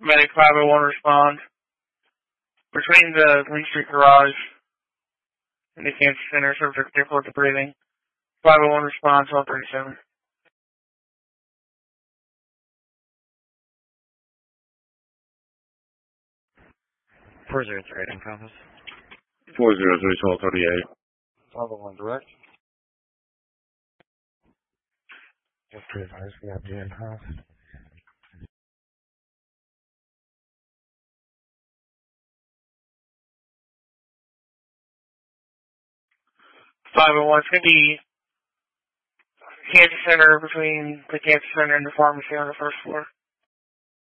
Medic 501 respond. Between the Green Street Garage and the Cancer Center, subject difficult breathing. 501 response, 1237. 403 Encompass. 403 1238. 501 direct. Just to advise, we have the in-house. 501, it's going to be Cancer Center between the Cancer Center and the pharmacy on the first floor.